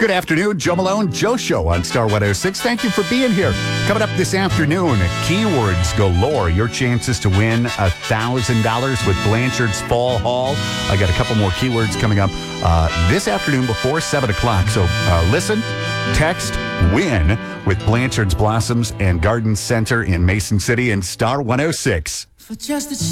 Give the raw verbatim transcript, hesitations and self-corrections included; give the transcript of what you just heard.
Good afternoon, Joe Malone, Joe Show on Star one oh six. Thank you for being here. Coming up this afternoon, keywords galore. Your chances to win one thousand dollars with Blanchard's Fall Haul. I got a couple more keywords coming up uh, this afternoon before seven o'clock. So uh, listen, text, win with Blanchard's Blossoms and Garden Center in Mason City and Star one oh six. For just a